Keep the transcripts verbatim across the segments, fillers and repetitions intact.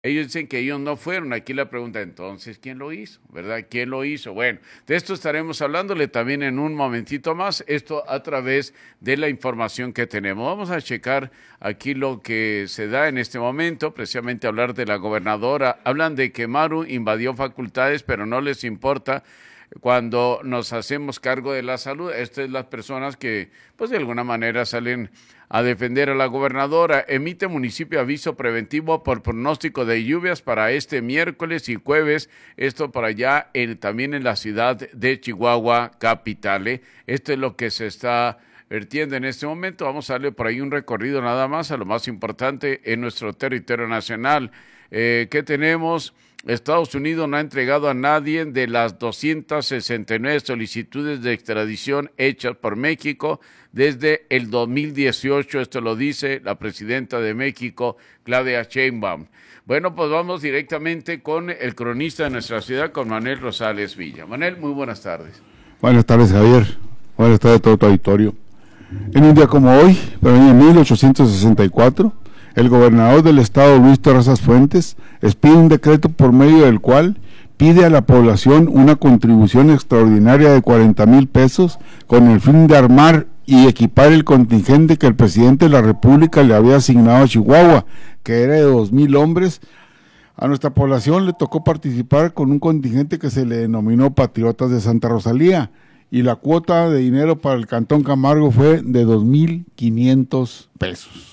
Ellos dicen que ellos no fueron. Aquí la pregunta, entonces, ¿quién lo hizo? ¿Verdad? ¿Quién lo hizo? Bueno, de esto estaremos hablándole también en un momentito más, esto a través de la información que tenemos. Vamos a checar aquí lo que se da en este momento, precisamente hablar de la gobernadora. Hablan de que Maru invadió facultades, pero no les importa cuando nos hacemos cargo de la salud. Estas son las personas que, pues de alguna manera salen a defender a la gobernadora. Emite municipio aviso preventivo por pronóstico de lluvias para este miércoles y jueves, esto para allá en, también en la ciudad de Chihuahua capital. ¿eh? Esto es lo que se está vertiendo en este momento. Vamos a darle por ahí un recorrido nada más a lo más importante en nuestro territorio nacional. Eh, ¿Qué tenemos? Estados Unidos no ha entregado a nadie de las doscientas sesenta y nueve solicitudes de extradición hechas por México desde el dos mil dieciocho. Esto lo dice la presidenta de México, Claudia Sheinbaum. Bueno, pues vamos directamente con el cronista de nuestra ciudad, con Manuel Rosales Villa. Manuel, muy buenas tardes. Buenas tardes, Javier. Buenas tardes a todo tu auditorio. En un día como hoy, pero en mil ochocientos sesenta y cuatro, el gobernador del estado, Luis Terrazas Fuentes, expide un decreto por medio del cual pide a la población una contribución extraordinaria de cuarenta mil pesos con el fin de armar y equipar el contingente que el presidente de la República le había asignado a Chihuahua, que era de dos mil hombres. A nuestra población le tocó participar con un contingente que se le denominó Patriotas de Santa Rosalía, y la cuota de dinero para el Cantón Camargo fue de dos mil quinientos pesos.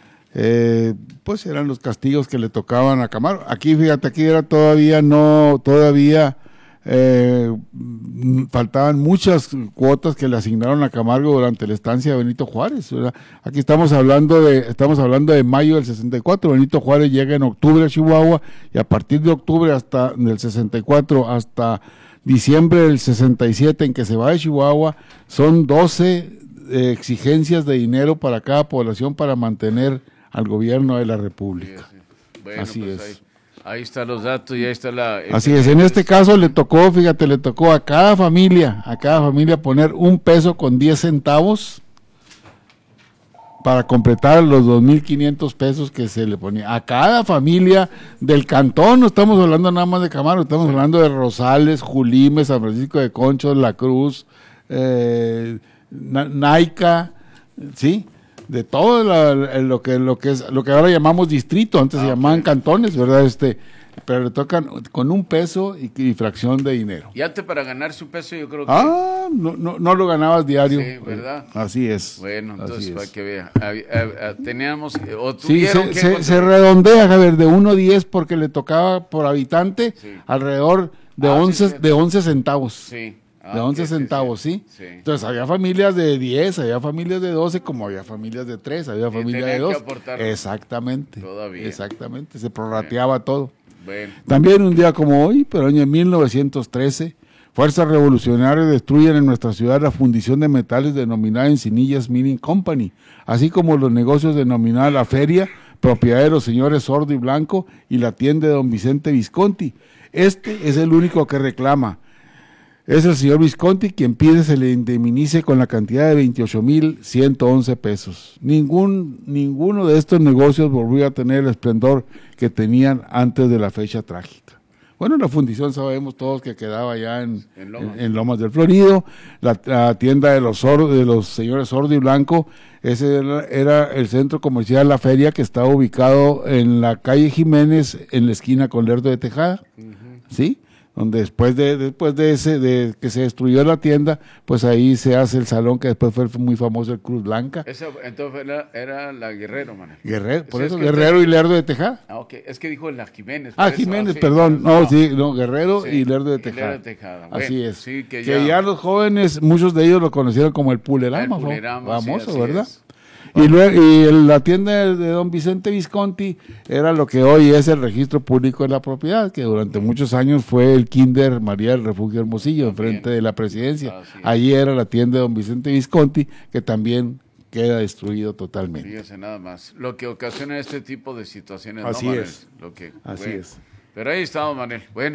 Eh, pues eran los castigos que le tocaban a Camargo. Aquí, fíjate, aquí era todavía no, todavía eh, faltaban muchas cuotas que le asignaron a Camargo durante la estancia de Benito Juárez, ¿verdad? Aquí estamos hablando de, estamos hablando de mayo del sesenta y cuatro. Benito Juárez llega en octubre a Chihuahua, y a partir de octubre hasta del sesenta y cuatro hasta diciembre del sesenta y siete, en que se va de Chihuahua, son doce eh, exigencias de dinero para cada población para mantener al gobierno de la República. Sí, sí. Bueno, así pues es. Ahí, ahí están los datos y ahí está la... Así es, en este caso le tocó, fíjate, le tocó a cada familia, a cada familia poner un peso con diez centavos para completar los dos mil quinientos pesos que se le ponía. A cada familia del cantón, no estamos hablando nada más de Camargo, estamos sí. hablando de Rosales, Julime, San Francisco de Conchos, La Cruz, eh, Naica, ¿sí?, de todo la, lo que lo que es lo que ahora llamamos distrito, antes ah, se llamaban okay. cantones, ¿verdad? Este, pero le tocan con un peso y, y fracción de dinero. Y antes, para ganarse un peso, yo creo que... Ah, no, no, no lo ganabas diario. Sí, ¿verdad? Así es. Bueno, entonces, para es. que vea, teníamos... O sí, se, se, se redondea, Javier, de uno a diez, porque le tocaba por habitante sí. alrededor de, ah, once, sí, sí. de once centavos. Sí. De ah, once okay, centavos, sí, sí. ¿sí? Entonces había familias de diez, había familias de doce, como había familias de tres, había familias de dos. Exactamente. Todavía. Exactamente, se prorrateaba bueno. todo. Bueno. También un día como hoy, pero en mil novecientos trece, fuerzas revolucionarias destruyen en nuestra ciudad la fundición de metales denominada Encinillas Mining Company, así como los negocios denominados La Feria, propiedad de los señores Sordo y Blanco, y la tienda de don Vicente Visconti. Este es el único que reclama. Es el señor Visconti quien pide se le indemnice con la cantidad de veintiocho mil ciento once pesos. Ningún, ninguno de estos negocios volvió a tener el esplendor que tenían antes de la fecha trágica. Bueno, la fundición sabemos todos que quedaba allá en, en, Lomas. en, en Lomas del Florido, la, la tienda de los, Sordo, de los señores Sordo y Blanco, ese era, era el centro comercial La Feria, que estaba ubicado en la calle Jiménez, en la esquina con Lerdo de Tejada, uh-huh. ¿sí?, donde después de después de ese de que se destruyó la tienda, pues ahí se hace el salón que después fue muy famoso, el Cruz Blanca. Eso, entonces era, era la Guerrero, man. Guerrero, por eso, eso es Guerrero usted... y Lerdo de Tejada. Ah, ok, es que dijo la Jiménez. Ah, Jiménez, eso, perdón, sí, no, no, sí, no, Guerrero sí, y Lerdo de Tejada. Lerdo de Tejada. Bueno, así es. Sí, que, que ya... ya los jóvenes, muchos de ellos lo conocieron como el Pulerama, el Pulerama famoso, sí, ¿verdad? Es. Y, luego, y la tienda de don Vicente Visconti era lo que hoy es el registro público de la propiedad, que durante muchos años fue el Kinder María del Refugio Hermosillo, enfrente de la presidencia. Allí era la tienda de don Vicente Visconti, que también queda destruido totalmente. Fíjese nada más, lo que ocasiona este tipo de situaciones. Así ¿no, es. Lo que, Así bueno. es. Pero ahí estamos, Manuel. Bueno,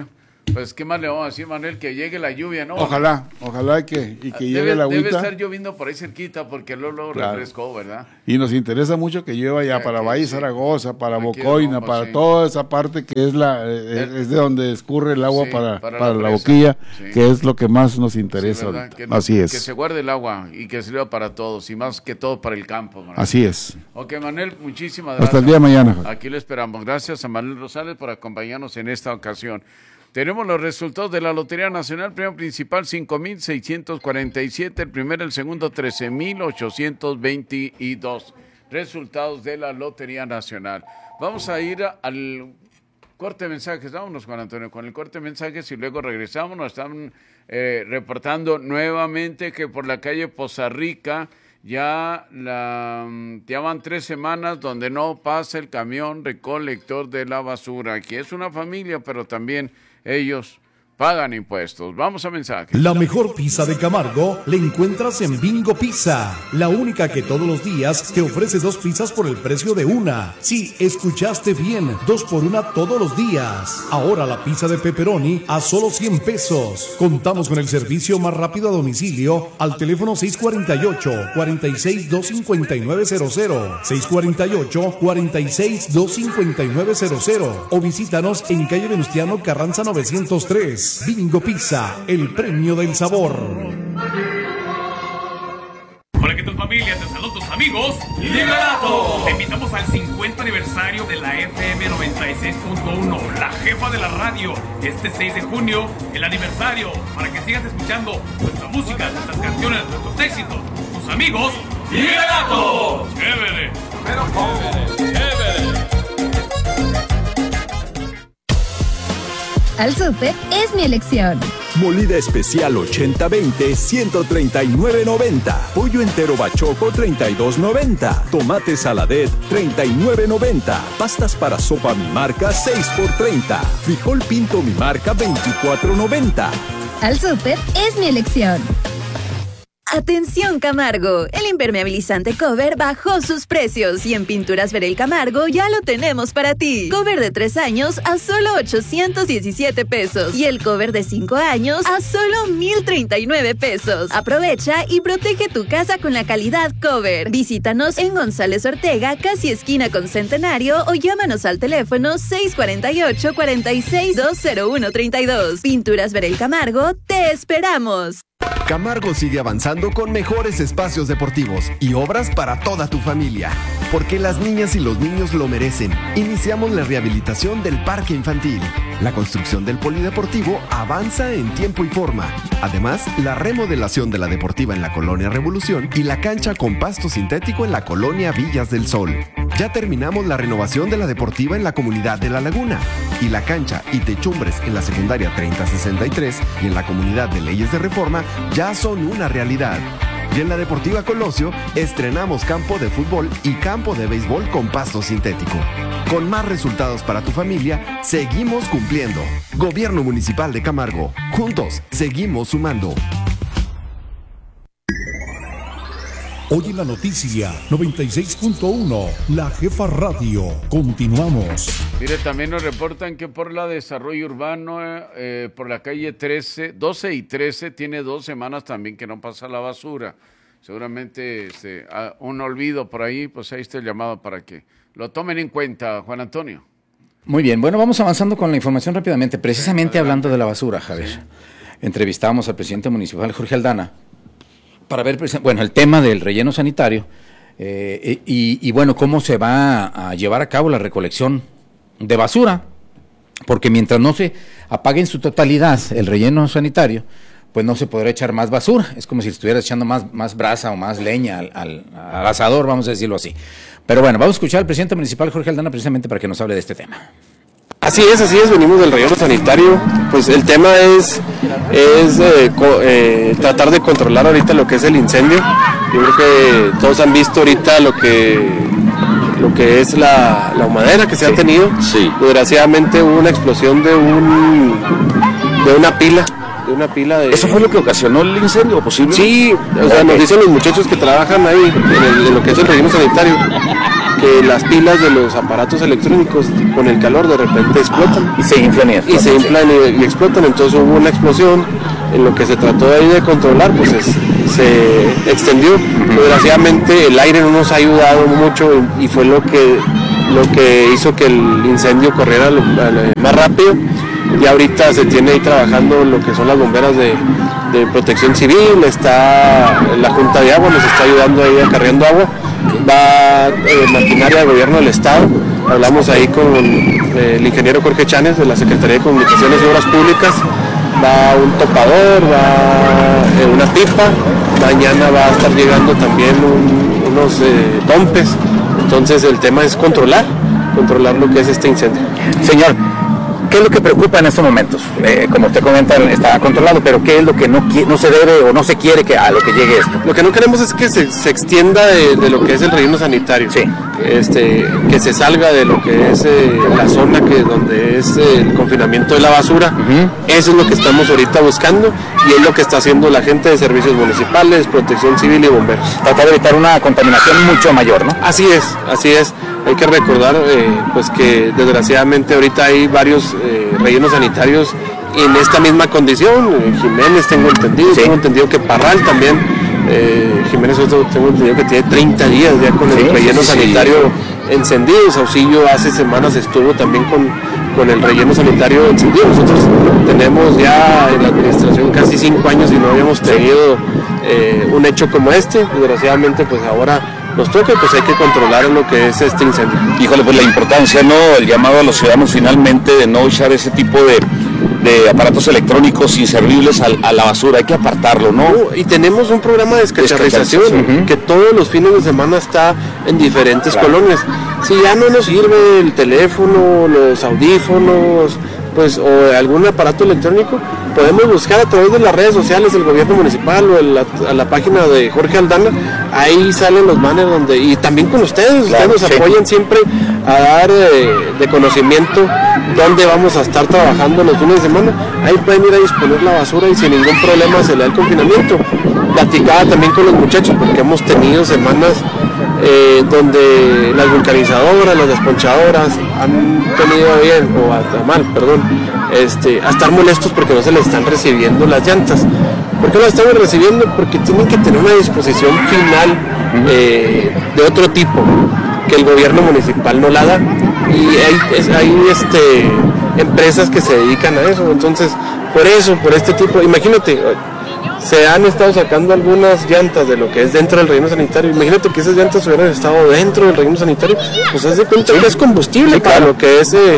Pues, ¿qué más le vamos a decir, Manuel? Que llegue la lluvia, ¿no? Ojalá, ojalá que, y que debe, llegue la agüita. Debe estar lloviendo por ahí cerquita porque luego, luego claro. refrescó, ¿verdad? Y nos interesa mucho que llueva ya, ya para Valle sí. Zaragoza, para aquí Bocoina, vamos, para sí. toda esa parte que es la es, es de donde escurre el agua sí, para, para, para la, la boquilla, sí. que es lo que más nos interesa. Sí, que, Así es. Que se guarde el agua y que sirva para todos, y más que todo para el campo, Manuel. Así es. Ok, Manuel, muchísimas gracias. Hasta el día de mañana. Aquí lo esperamos. Gracias a Manuel Rosales por acompañarnos en esta ocasión. Tenemos los resultados de la Lotería Nacional. Premio principal cinco mil seiscientos cuarenta y siete, el primero, el segundo trece mil ochocientos veintidós. Resultados de la Lotería Nacional. Vamos a ir al corte de mensajes. Vámonos, Juan Antonio, con el corte de mensajes y luego regresamos. Nos están eh, reportando nuevamente que por la calle Poza Rica ya, la, ya van tres semanas donde no pasa el camión recolector de la basura. Aquí es una familia, pero también ellos pagan impuestos. Vamos a mensajes. La mejor pizza de Camargo la encuentras en Bingo Pizza, la única que todos los días te ofrece dos pizzas por el precio de una. Sí, escuchaste bien, dos por una todos los días. Ahora la pizza de pepperoni a solo cien pesos. Contamos con el servicio más rápido a domicilio al teléfono seis cuatro ocho, cuatro seis dos, cinco nueve cero cero, seis cuatro ocho, cuatro seis dos, cinco nueve cero cero o visítanos en calle Venustiano Carranza novecientos tres. Bingo Pizza, el premio del sabor. Hola, ¿qué tal, familia? Te saludo tus amigos Liberato. Te invitamos al cincuenta aniversario de la F M noventa y seis punto uno, la jefa de la radio. Este seis de junio, el aniversario, para que sigas escuchando nuestra música, nuestras canciones, nuestros éxitos. Tus amigos Liberato. Chévere. Pero chévere, chévere. Al súper es mi elección. Molida especial ochenta veinte, ciento treinta y nueve noventa. Pollo entero bachoco, treinta y dos noventa. Tomate saladet, treinta y nueve noventa. Pastas para sopa mi marca, seis por treinta. Frijol pinto mi marca, veinticuatro noventa. Al súper es mi elección. Atención Camargo, el impermeabilizante Cover bajó sus precios y en Pinturas Verel Camargo ya lo tenemos para ti. Cover de tres años a solo ochocientos diecisiete pesos y el cover de cinco años a solo mil treinta y nueve pesos. Aprovecha y protege tu casa con la calidad Cover. Visítanos en González Ortega, casi esquina con Centenario, o llámanos al teléfono seis cuatro ocho, cuatro seis dos, cero uno tres dos. Pinturas Verel Camargo, te esperamos. Camargo sigue avanzando con mejores espacios deportivos y obras para toda tu familia, porque las niñas y los niños lo merecen. Iniciamos la rehabilitación del parque infantil. La construcción del polideportivo avanza en tiempo y forma. Además, la remodelación de la deportiva en la Colonia Revolución y la cancha con pasto sintético en la Colonia Villas del Sol. Ya terminamos la renovación de la deportiva en la comunidad de La Laguna y la cancha y techumbres en la secundaria treinta sesenta y tres y en la comunidad de Leyes de Reforma ya son una realidad. Y en la Deportiva Colosio estrenamos campo de fútbol y campo de béisbol con pasto sintético. Con más resultados para tu familia, seguimos cumpliendo. Gobierno Municipal de Camargo. Juntos, seguimos sumando. Hoy en la noticia noventa y seis punto uno, La Jefa Radio. Continuamos. Mire, también nos reportan que por la desarrollo urbano, eh, por la calle trece, doce y trece, tiene dos semanas también que no pasa la basura. Seguramente este, un olvido por ahí, pues ahí está el llamado para que lo tomen en cuenta, Juan Antonio. Muy bien, bueno, vamos avanzando con la información rápidamente. Precisamente sí, hablando de la basura, Javier. Sí. Entrevistábamos al presidente municipal, Jorge Aldana, para ver, bueno, el tema del relleno sanitario eh, y, y, bueno, cómo se va a llevar a cabo la recolección de basura, porque mientras no se apague en su totalidad el relleno sanitario, pues no se podrá echar más basura. Es como si estuvieras echando más, más brasa o más leña al, al, al asador, vamos a decirlo así. Pero bueno, vamos a escuchar al presidente municipal, Jorge Aldana, precisamente para que nos hable de este tema. Así es, así es, venimos del relleno sanitario. Pues el tema es, es eh, co, eh, tratar de controlar ahorita lo que es el incendio. Yo creo que todos han visto ahorita lo que, lo que es la, la humadera que se sí. ha tenido. Sí. Desgraciadamente hubo una explosión de, un, de una pila. De una pila de... ¿Eso fue lo que ocasionó el incendio posible? Sí, o sea, nos dicen los muchachos que trabajan ahí en, el, en lo que es el relleno sanitario, que las pilas de los aparatos electrónicos con el calor de repente explotan. Y se inflan y explotan. Y se inflan y, y explotan, entonces hubo una explosión, en lo que se trató de ahí de controlar, pues es, se extendió. Desgraciadamente el aire no nos ha ayudado mucho y fue lo que, lo que hizo que el incendio corriera lo, lo, más rápido. Y ahorita se tiene ahí trabajando lo que son las bomberas de, de protección civil, está la Junta de Agua, nos está ayudando ahí acarreando agua, va eh, maquinaria del gobierno del estado, hablamos ahí con eh, el ingeniero Jorge Chanes de la Secretaría de Comunicaciones y Obras Públicas, va un topador, va eh, una pipa, mañana va a estar llegando también un, unos eh, dompes, entonces el tema es controlar, controlar lo que es este incendio. Señor, ¿qué es lo que preocupa en estos momentos? Eh, como usted comenta, está controlado, pero ¿qué es lo que no, no se debe o no se quiere que a lo que llegue esto? Lo que no queremos es que se, se extienda de, de lo que es el relleno sanitario, sí. este, que se salga de lo que es eh, la zona que donde es eh, el confinamiento de la basura. Uh-huh. Eso es lo que estamos ahorita buscando y es lo que está haciendo la gente de servicios municipales, protección civil y bomberos. Tratar de evitar una contaminación mucho mayor, ¿no? Así es, así es. Hay que recordar eh, pues que desgraciadamente ahorita hay varios eh, rellenos sanitarios en esta misma condición. eh, Jiménez tengo entendido, sí. tengo entendido que Parral también, eh, Jiménez tengo entendido que tiene treinta días ya con el sí, relleno sí, sanitario sí. encendido. Saucillo hace semanas estuvo también con, con el relleno sanitario encendido. Nosotros tenemos ya en la administración casi cinco años y no habíamos tenido eh, un hecho como este. Desgraciadamente pues ahora nos toca, pues hay que controlar lo que es este incendio. Híjole, pues la importancia, ¿no? El llamado a los ciudadanos finalmente de no echar ese tipo de, de aparatos electrónicos inservibles a, a la basura, hay que apartarlo, ¿no? no y tenemos un programa de descacharrización uh-huh. que todos los fines de semana está en diferentes claro. colonias. Si ya no nos sirve el teléfono, los audífonos, pues o algún aparato electrónico, podemos buscar a través de las redes sociales del gobierno municipal o en la, a la página de Jorge Aldana, ahí salen los banners donde, y también con ustedes, claro, ustedes nos sí. apoyan siempre a dar eh, de conocimiento dónde vamos a estar trabajando los fines de semana, ahí pueden ir a disponer la basura y sin ningún problema se le da el confinamiento. Platicaba también con los muchachos porque hemos tenido semanas eh, donde las vulcanizadoras, las desponchadoras han tenido bien, o hasta mal, perdón, este, a estar molestos porque no se les están recibiendo las llantas. ¿Por qué no las estamos recibiendo? Porque tienen que tener una disposición final eh, de otro tipo, que el gobierno municipal no la da. Y hay, es, hay este, empresas que se dedican a eso. Entonces, por eso, por este tipo, imagínate, se han estado sacando algunas llantas de lo que es dentro del relleno sanitario. Imagínate que esas llantas hubieran estado dentro del relleno sanitario, pues haz de cuenta que es combustible sí, para claro. lo que es eh, eh,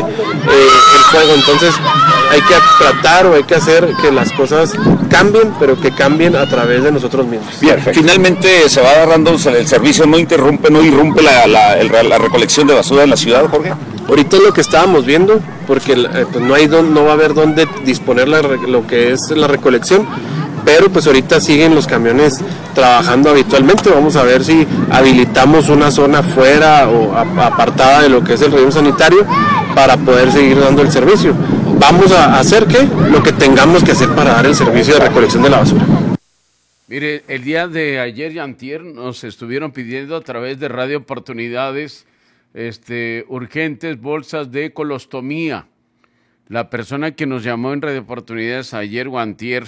el fuego. Entonces hay que tratar o hay que hacer que las cosas cambien, pero que cambien a través de nosotros mismos. Bien, finalmente se va agarrando el servicio, no interrumpe, no irrumpe la, la, el, la recolección de basura en la ciudad, Jorge. Ahorita es lo que estábamos viendo, porque eh, pues no hay don, no va a haber dónde disponer la, lo que es la recolección. Pero pues ahorita siguen los camiones trabajando habitualmente. Vamos a ver si habilitamos una zona fuera o apartada de lo que es el relleno sanitario para poder seguir dando el servicio. Vamos a hacer ¿qué? Lo que tengamos que hacer para dar el servicio de recolección de la basura. Mire, el día de ayer y antier nos estuvieron pidiendo a través de Radio Oportunidades este, urgentes bolsas de colostomía. La persona que nos llamó en Radio Oportunidades ayer o antier,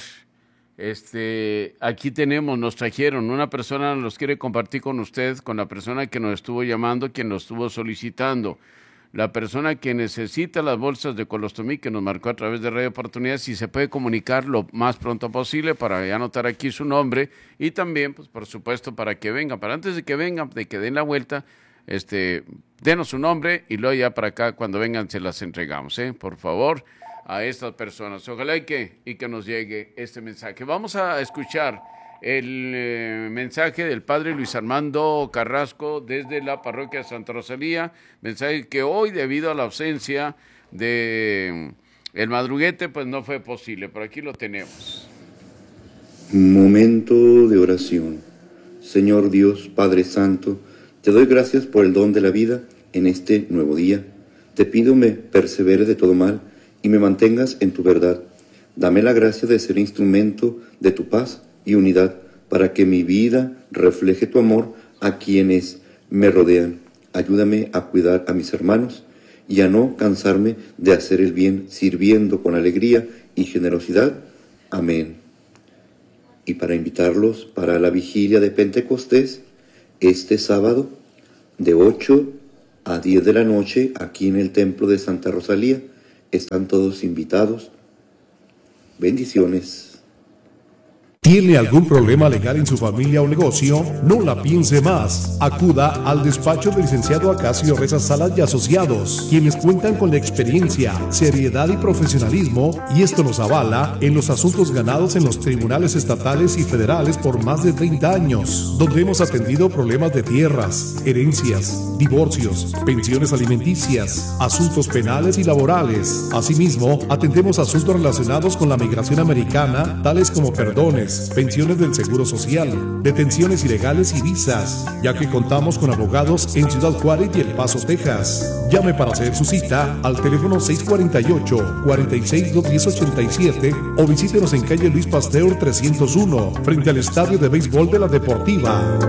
Este, aquí tenemos, nos trajeron, una persona nos quiere compartir con usted, con la persona que nos estuvo llamando, quien nos estuvo solicitando. La persona que necesita las bolsas de colostomía, que nos marcó a través de Radio Oportunidades, si se puede comunicar lo más pronto posible para anotar aquí su nombre y también, pues por supuesto, para que venga, para antes de que vengan, de que den la vuelta, este, denos su nombre y luego ya para acá, cuando vengan, se las entregamos, ¿eh? Por favor, a estas personas. Ojalá y que, y que nos llegue este mensaje. Vamos a escuchar el eh, mensaje del padre Luis Armando Carrasco desde la parroquia Santa Rosalía, mensaje que hoy, debido a la ausencia de el madruguete, pues no fue posible, pero aquí lo tenemos. Momento de oración. Señor Dios, Padre Santo, te doy gracias por el don de la vida en este nuevo día. Te pido me perseveres de todo mal y me mantengas en tu verdad. Dame la gracia de ser instrumento de tu paz y unidad, para que mi vida refleje tu amor a quienes me rodean. Ayúdame a cuidar a mis hermanos y a no cansarme de hacer el bien, sirviendo con alegría y generosidad. Amén. Y para invitarlos para la vigilia de Pentecostés, este sábado, de ocho a diez de la noche, aquí en el Templo de Santa Rosalía, están todos invitados. Bendiciones. ¿Tiene algún problema legal en su familia o negocio? No la piense más. Acuda al despacho del licenciado Acacio Reza Salas y Asociados, quienes cuentan con la experiencia, seriedad y profesionalismo, y esto nos avala en los asuntos ganados en los tribunales estatales y federales por más de treinta años, donde hemos atendido problemas de tierras, herencias, divorcios, pensiones alimenticias, asuntos penales y laborales. Asimismo, atendemos asuntos relacionados con la migración americana, tales como perdones, pensiones del Seguro Social, detenciones ilegales y visas, ya que contamos con abogados en Ciudad Juárez y El Paso, Texas. Llame para hacer su cita al teléfono seis cuatro ocho, cuatro seis, dos uno cero, ocho siete o visítenos en calle Luis Pasteur trescientos uno, frente al Estadio de Béisbol de la Deportiva.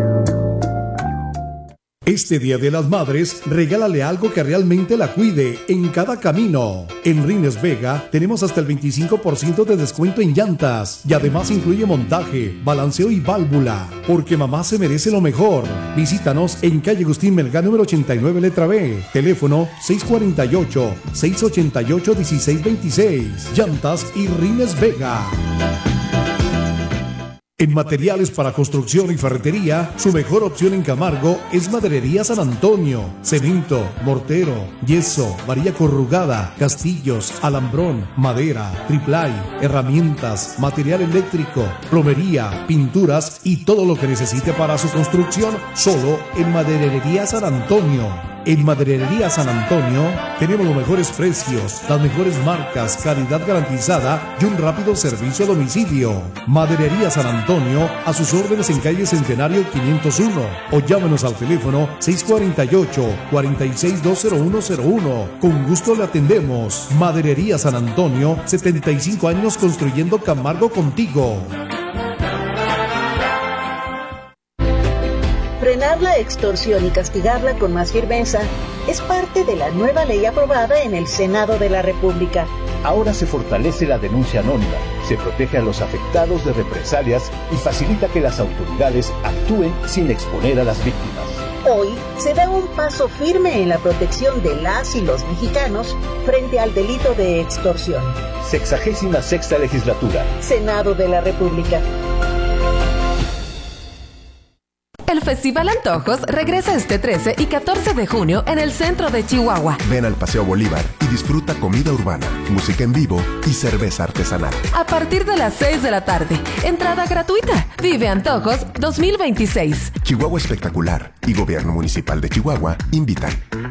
Este Día de las Madres, regálale algo que realmente la cuide en cada camino. En Rines Vega tenemos hasta el veinticinco por ciento de descuento en llantas y además incluye montaje, balanceo y válvula, porque mamá se merece lo mejor. Visítanos en calle Agustín Melgar número ochenta y nueve, letra B, teléfono seis cuatro ocho, seis ocho ocho, uno seis dos seis. Llantas y Rines Vega. En materiales para construcción y ferretería, su mejor opción en Camargo es Maderería San Antonio. Cemento, mortero, yeso, varilla corrugada, castillos, alambrón, madera, triplay, herramientas, material eléctrico, plomería, pinturas y todo lo que necesite para su construcción, solo en Maderería San Antonio. En Maderería San Antonio tenemos los mejores precios, las mejores marcas, calidad garantizada y un rápido servicio a domicilio. Maderería San Antonio, a sus órdenes en calle Centenario quinientos uno o llámenos al teléfono seis cuatro ocho, cuatro seis dos cero uno cero uno. Con gusto le atendemos. Maderería San Antonio, setenta y cinco años construyendo Camargo contigo. Frenar la extorsión y castigarla con más firmeza es parte de la nueva ley aprobada en el Senado de la República. Ahora se fortalece la denuncia anónima, se protege a los afectados de represalias y facilita que las autoridades actúen sin exponer a las víctimas. Hoy se da un paso firme en la protección de las y los mexicanos frente al delito de extorsión. Sexagésima sexta legislatura. Senado de la República. El Festival Antojos regresa este trece y catorce de junio en el centro de Chihuahua. Ven al Paseo Bolívar y disfruta comida urbana, música en vivo y cerveza artesanal. A partir de las seis de la tarde, entrada gratuita. Vive Antojos dos mil veintiséis. Chihuahua Espectacular y Gobierno Municipal de Chihuahua invitan.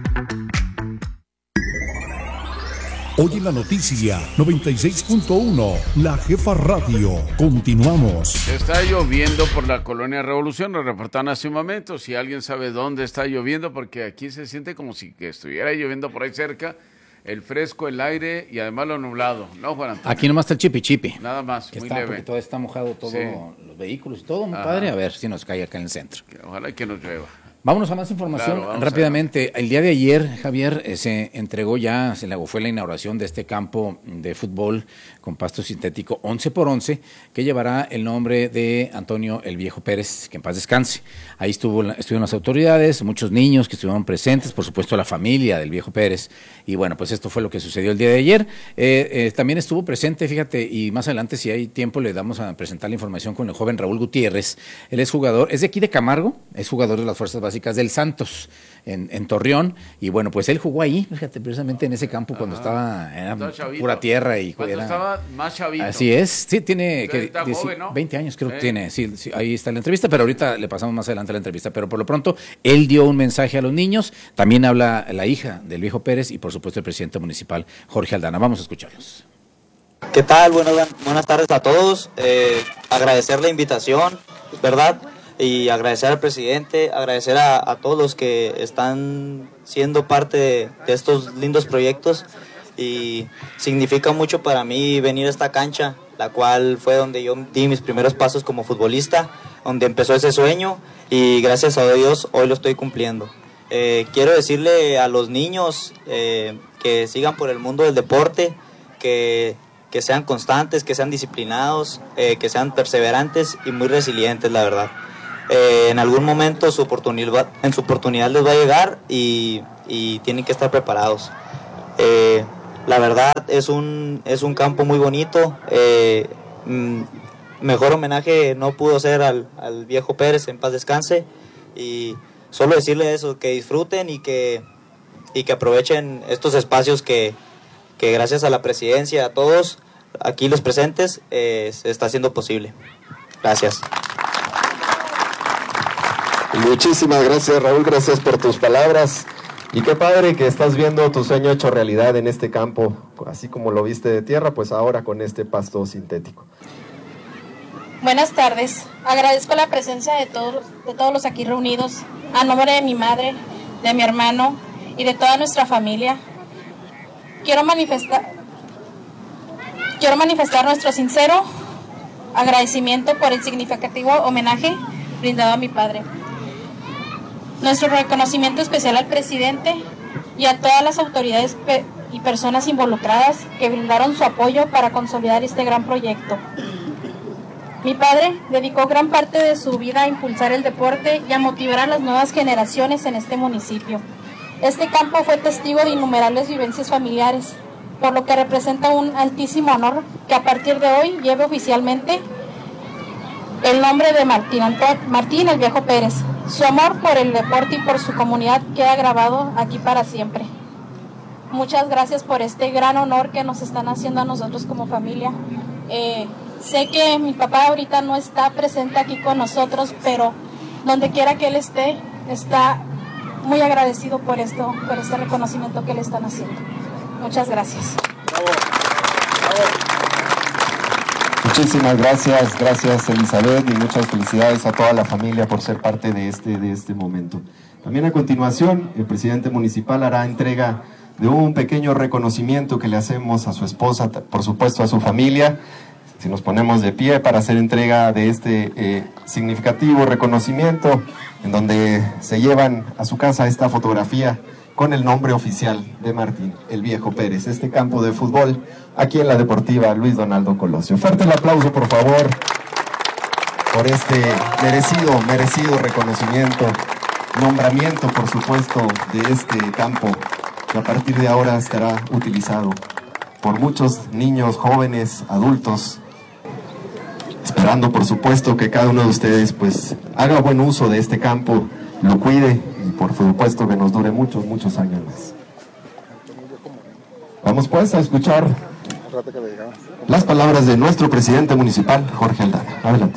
Hoy en la noticia noventa y seis punto uno, La Jefa Radio. Continuamos. Está lloviendo por la Colonia Revolución, nos reportaron hace un momento. Si alguien sabe dónde está lloviendo, porque aquí se siente como si que estuviera lloviendo por ahí cerca. El fresco, el aire y además lo nublado, ¿no, Juan Antonio? Aquí nomás está el chipi chipi. Nada más, que muy está, leve. Porque todo está mojado, todos sí. Los vehículos y todo, muy Ajá. Padre. A ver si nos cae acá en el centro. Ojalá que nos llueva. Vámonos a más información Claro, rápidamente. El día de ayer, Javier, eh, se entregó ya, se le fue la inauguración de este campo de fútbol con pasto sintético once por once, que llevará el nombre de Antonio el Viejo Pérez, que en paz descanse. Ahí estuvo, estuvieron las autoridades, muchos niños que estuvieron presentes, por supuesto la familia del Viejo Pérez, y bueno, pues esto fue lo que sucedió el día de ayer. Eh, eh, también estuvo presente, fíjate, y más adelante, si hay tiempo, le damos a presentar la información con el joven Raúl Gutiérrez. Él es jugador, es de aquí de Camargo, es jugador de las Fuerzas Básicas del Santos, en, en Torreón, y bueno, pues él jugó ahí, fíjate, precisamente en ese campo cuando estaba, era pura tierra y cuando era, estaba más chavito. Así es, sí, tiene que, diez, joven, ¿no? veinte años creo sí. que tiene, sí, sí, ahí está la entrevista, pero ahorita le pasamos más adelante la entrevista, pero por lo pronto él dio un mensaje a los niños, también habla la hija del Viejo Pérez y por supuesto el presidente municipal Jorge Aldana. Vamos a escucharlos. ¿Qué tal? Bueno, buenas tardes a todos, eh, agradecer la invitación, ¿verdad? Y agradecer al presidente, agradecer a, a todos los que están siendo parte de, de estos lindos proyectos, y significa mucho para mí venir a esta cancha, la cual fue donde yo di mis primeros pasos como futbolista, donde empezó ese sueño y gracias a Dios hoy lo estoy cumpliendo. Eh, quiero decirle a los niños eh, que sigan por el mundo del deporte, que, que sean constantes, que sean disciplinados, eh, que sean perseverantes y muy resilientes, la verdad. Eh, en algún momento su oportunidad, en su oportunidad les va a llegar y, y tienen que estar preparados. Eh, la verdad es un, es un campo muy bonito. Eh, mm, mejor homenaje no pudo ser al, al viejo Pérez, en paz descanse, y solo decirle eso, que disfruten y que, y que aprovechen estos espacios que, que gracias a la presidencia, a todos aquí los presentes, eh, se está haciendo posible. Gracias. Muchísimas gracias, Raúl, gracias por tus palabras. Y qué padre que estás viendo tu sueño hecho realidad en este campo, así como lo viste de tierra, pues ahora con este pasto sintético. Buenas tardes. Agradezco la presencia de todos, de todos los aquí reunidos, a nombre de mi madre, de mi hermano y de toda nuestra familia. Quiero manifestar, quiero manifestar nuestro sincero agradecimiento por el significativo homenaje brindado a mi padre. Nuestro reconocimiento especial al presidente y a todas las autoridades y personas involucradas que brindaron su apoyo para consolidar este gran proyecto. Mi padre dedicó gran parte de su vida a impulsar el deporte y a motivar a las nuevas generaciones en este municipio. Este campo fue testigo de innumerables vivencias familiares, por lo que representa un altísimo honor que a partir de hoy lleve oficialmente el nombre de Martín, Anto- Martín el Viejo Pérez. Su amor por el deporte y por su comunidad queda grabado aquí para siempre. Muchas gracias por este gran honor que nos están haciendo a nosotros como familia. Eh, sé que mi papá ahorita no está presente aquí con nosotros, pero donde quiera que él esté, está muy agradecido por esto, por este reconocimiento que le están haciendo. Muchas gracias. Bravo. Bravo. Muchísimas gracias, gracias Elizabeth, y muchas felicidades a toda la familia por ser parte de este, de este momento. También a continuación, el presidente municipal hará entrega de un pequeño reconocimiento que le hacemos a su esposa, por supuesto a su familia. Si nos ponemos de pie para hacer entrega de este eh, significativo reconocimiento, en donde se llevan a su casa esta fotografía con el nombre oficial de Martín el Viejo Pérez, este campo de fútbol aquí en la Deportiva Luis Donaldo Colosio. Fuerte el aplauso, por favor, por este merecido, merecido reconocimiento, nombramiento, por supuesto, de este campo, que a partir de ahora estará utilizado por muchos niños, jóvenes, adultos, esperando, por supuesto, que cada uno de ustedes pues haga buen uso de este campo, lo cuide y por supuesto que nos dure muchos, muchos años más. Vamos pues a escuchar las palabras de nuestro presidente municipal, Jorge Aldana. Adelante.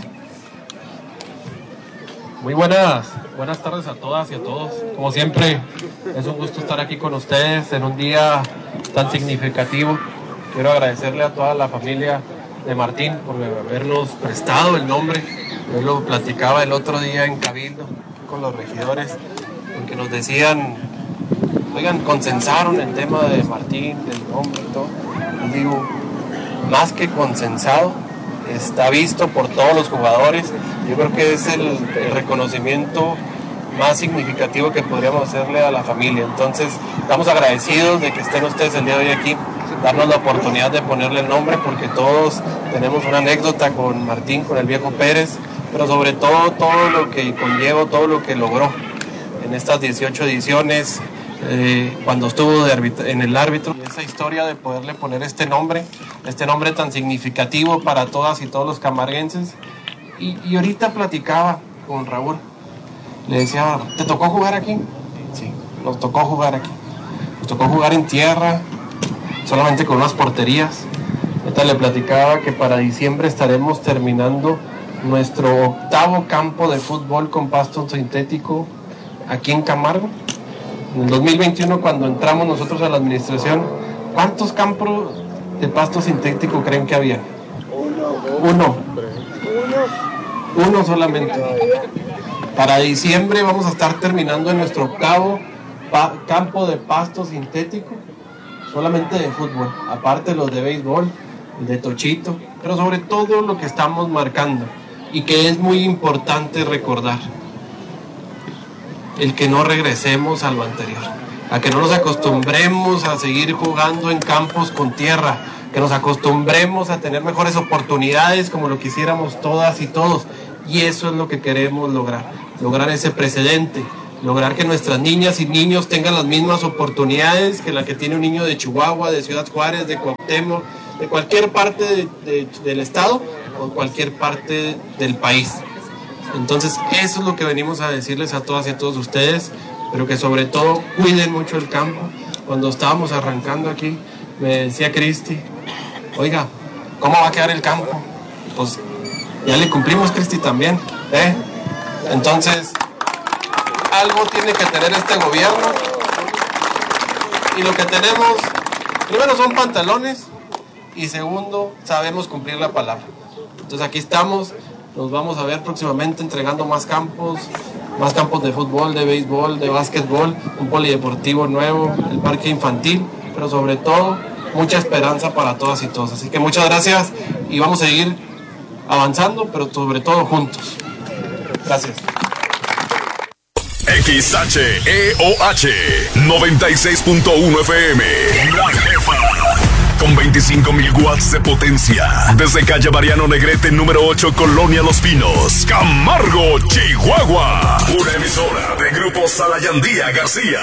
Muy buenas, buenas tardes a todas y a todos. Como siempre, es un gusto estar aquí con ustedes en un día tan significativo. Quiero agradecerle a toda la familia de Martín por habernos prestado el nombre. Yo lo platicaba el otro día en Cabildo con los regidores, porque nos decían, oigan, consensaron el tema de Martín, del nombre y todo. Les digo, más que consensado, está visto por todos los jugadores. Yo creo que es el, el reconocimiento más significativo que podríamos hacerle a la familia. Entonces, estamos agradecidos de que estén ustedes el día de hoy aquí, darnos la oportunidad de ponerle el nombre, porque todos tenemos una anécdota con Martín, con el Viejo Pérez, pero sobre todo todo lo que conllevó, todo lo que logró en estas dieciocho ediciones, eh, cuando estuvo de arbitra- en el árbitro. Y esa historia de poderle poner este nombre, este nombre tan significativo para todas y todos los camarguenses. Y, y ahorita platicaba con Raúl, le decía, ¿te tocó jugar aquí? Sí, nos tocó jugar aquí. Nos tocó jugar en tierra, solamente con unas porterías. Ahorita le platicaba que para diciembre estaremos terminando nuestro octavo campo de fútbol con pasto sintético aquí en Camargo. En el dos mil veintiuno, cuando entramos nosotros a la administración, ¿cuántos campos de pasto sintético creen que había? Uno. Uno solamente. Para diciembre vamos a estar terminando en nuestro octavo pa- campo de pasto sintético, solamente de fútbol, aparte los de béisbol, el de tochito, pero sobre todo lo que estamos marcando y que es muy importante recordar. el que no regresemos a lo anterior, a que no nos acostumbremos a seguir jugando en campos con tierra, que nos acostumbremos a tener mejores oportunidades como lo quisiéramos todas y todos. Y eso es lo que queremos lograr, lograr ese precedente, lograr que nuestras niñas y niños tengan las mismas oportunidades que la que tiene un niño de Chihuahua, de Ciudad Juárez, de Cuauhtémoc, de cualquier parte de, de, del estado o cualquier parte del país. Entonces eso es lo que venimos a decirles a todas y a todos ustedes, pero que sobre todo cuiden mucho el campo. Cuando estábamos arrancando aquí, me decía Cristi, oiga, ¿cómo va a quedar el campo? Pues ya le cumplimos, Cristi, también, ¿eh? Entonces, algo tiene que tener este gobierno, y lo que tenemos, primero son pantalones, y segundo, sabemos cumplir la palabra. Entonces aquí estamos, nos vamos a ver próximamente entregando más campos, más campos de fútbol, de béisbol, de básquetbol, un polideportivo nuevo, el parque infantil, pero sobre todo, mucha esperanza para todas y todos. Así que muchas gracias y vamos a seguir avanzando, pero sobre todo juntos. Gracias. X H E O H noventa y seis punto uno F M. La Jefa. Con veinticinco mil watts de potencia. Desde calle Mariano Negrete, número ocho, Colonia Los Pinos, Camargo, Chihuahua. Una emisora de Grupo Salayandía García.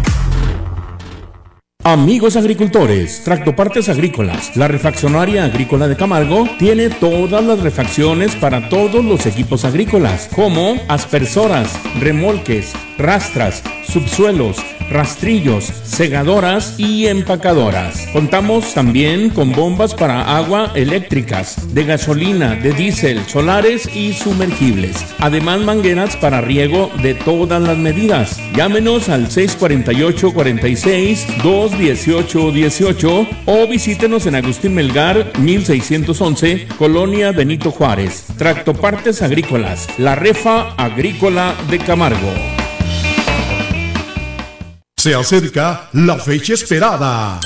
Amigos agricultores, Tractopartes Agrícolas, la refaccionaria agrícola de Camargo tiene todas las refacciones para todos los equipos agrícolas, como aspersoras, remolques, rastras, subsuelos, rastrillos, segadoras y empacadoras. Contamos también con bombas para agua eléctricas, de gasolina, de diésel, solares y sumergibles. Además, mangueras para riego de todas las medidas. Llámenos al seis cuatro ocho, cuatro seis, dos uno ocho uno ocho o visítenos en Agustín Melgar, mil seiscientos once, Colonia Benito Juárez. Tractopartes Agrícolas, la refa agrícola de Camargo. Se acerca la fecha esperada.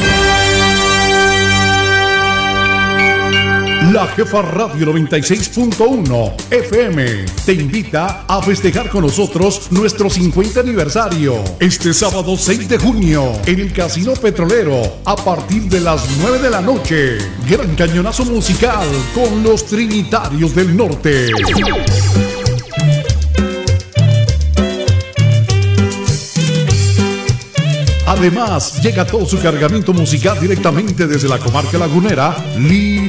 La Jefa Radio noventa y seis punto uno F M te invita a festejar con nosotros nuestro cincuenta aniversario este sábado seis de junio en el Casino Petrolero a partir de las nueve de la noche. Gran cañonazo musical con los Trinitarios del Norte. Además, llega todo su cargamento musical directamente desde la comarca lagunera, Li